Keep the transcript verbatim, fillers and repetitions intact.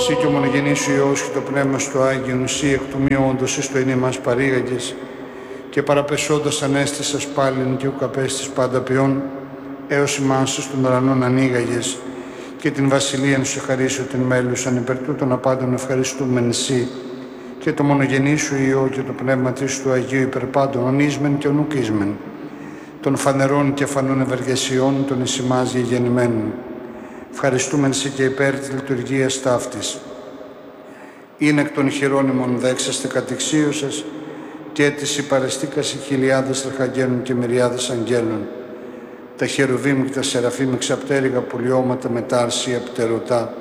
Συ και ο μονογενής σου Υιός και το Πνεύμα στο Άγιον, Συ εκ του μη όντως εις το είναι μας παρήγαγες, και παραπεσόντας ανέστησας πάλιν και ουκ απέστης πάντα ποιόν, έως ημάς εις των ουρανών ανοίγαγες, και την βασιλείαν σου χαρίσω την μέλουσαν, υπερ τούτων απάντων ευχαριστούμεν Συ, και το μονογενή σου Υιό και το Πνεύμα της του Αγίου υπερ πάντων ονείσμεν και ονουκίσμεν, των φανερών και φανών ευεργεσιών των εις ημάς γηγενημένων. Ευχαριστούμεν Συ και υπέρ της λειτουργίας ταύτης. Είναι εκ των χειρόνιμων δέξαστε κατηξίωσας, και της υπαρεστήκας οι χιλιάδες αρχαγγέλων και μυριάδες αγγέλων. Τα χερουβίμ και τα σεραφείμ εξαπτέρυγα πουλιώματα με τάρση απτερωτά,